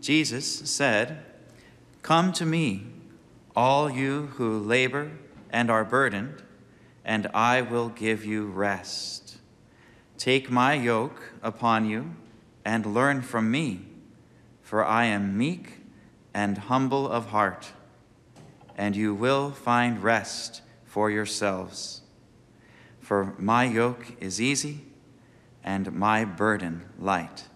Jesus said, "Come to me, all you who labor and are burdened, and I will give you rest. Take my yoke upon you and learn from me, for I am meek and humble of heart, and you will find rest for yourselves. For my yoke is easy and my burden light."